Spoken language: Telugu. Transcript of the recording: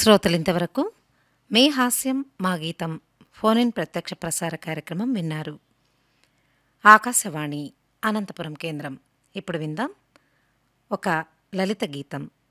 శ్రోతలింతవరకు మీ హాస్యం మా గీతం ఫోన్ ఇన్ ప్రత్యక్ష ప్రసార కార్యక్రమం విన్నారు. ఆకాశవాణి అనంతపురం కేంద్రం. ఇప్పుడు విందాం ఒక లలిత గీతం.